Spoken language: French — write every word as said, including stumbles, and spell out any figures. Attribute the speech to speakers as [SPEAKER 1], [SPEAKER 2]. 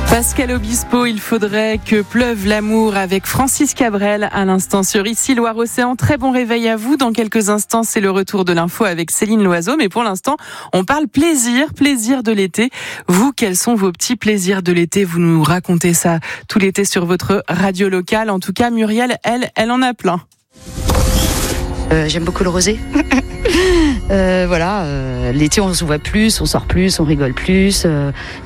[SPEAKER 1] Pascal Obispo, il faudrait que pleuve l'amour avec Francis Cabrel à l'instant sur Ici Loire-Océan. Très bon réveil à vous. Dans quelques instants, c'est le retour de l'info avec Céline Loiseau. Mais pour l'instant, on parle plaisir, plaisir de l'été. Vous, quels sont vos petits plaisirs de l'été? Vous nous racontez ça tout l'été sur votre radio locale. En tout cas, Muriel, elle, elle en a plein.
[SPEAKER 2] Euh, j'aime beaucoup le rosé. euh, voilà, euh, l'été on se voit plus, on sort plus, on rigole plus. Euh,